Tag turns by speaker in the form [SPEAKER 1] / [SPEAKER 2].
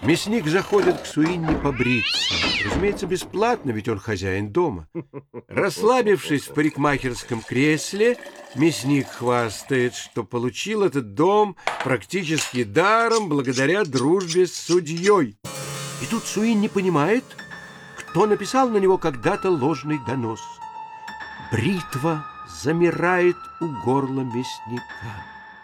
[SPEAKER 1] Мясник заходит к Суинни побриться. Разумеется, бесплатно, ведь он хозяин дома. Расслабившись в парикмахерском кресле, мясник хвастает, что получил этот дом практически даром благодаря дружбе с судьей. И тут Суинни понимает, кто написал на него когда-то ложный донос. Бритва замирает у горла мясника.